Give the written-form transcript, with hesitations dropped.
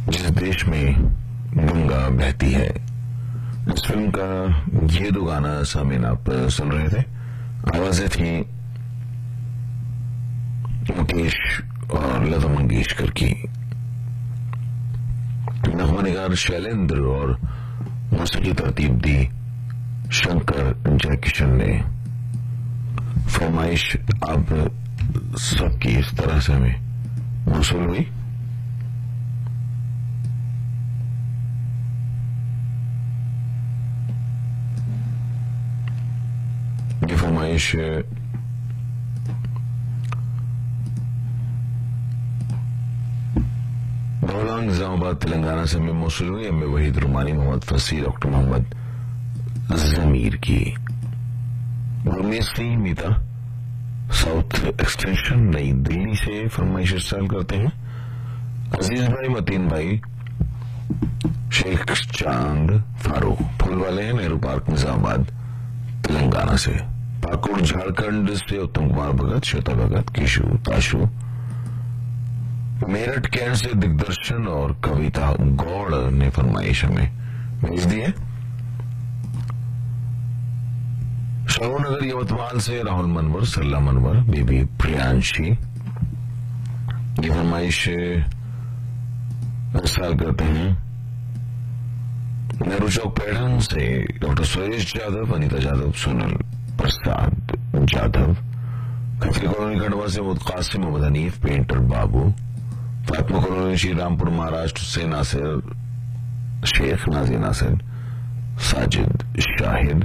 जिस देश में गंगा बहती है। इस फिल्म का ये दो गाना सामीन आप सुन रहे थे। आवाजें थी मुकेश और लता मंगेशकर की, नगमानिगार शैलेंद्र और मौसीकी तरतीब दी शंकर जयकिशन ने। फरमाइश आप सबकी इस तरह से हमें मौसूल हुई। ये फरमाइश बहुलांग निजामाबाद तेलंगाना से हमें मौसूल हुई। हमें वहीद रुमानी, मोहम्मद फसी, डॉक्टर मोहम्मद जमीर की। गुरमीत सिंह मीता साउथ एक्सटेंशन नई दिल्ली से फरमाइश इस्तेमाल करते हैं। अजीज भाई, मतीन भाई, शेख चांद फारूक फूल वाले हैं, नेहरू पार्क निजामाबाद तेलंगाना से। पाकुड़ झारखंड से उत्तम कुमार भगत, श्वेता भगत, किशु ताशु। मेरठ कैंट से दिग्दर्शन और कविता गौड़ ने फरमाइश हमें भेज दी है। शाहूनगर यवतमाल से राहुल मनवर, सरला मनवर, बेबी प्रियांशी ये फरमाइश इस्तेमाल करते हैं। नेहरू चौक पैठन से डॉक्टर सुरेश जाधव, अनिता जाधव, सोनल प्रसाद जाधव। खतरी कॉलोनी खंडवा से मुद कासिम, मोहम्मद हनीफ, पेंटर बाबू। फातिमा कॉलोनी श्री रामपुर महाराष्ट्र से नासिर शेख, नाजी नासिर, साजिद शाहिद।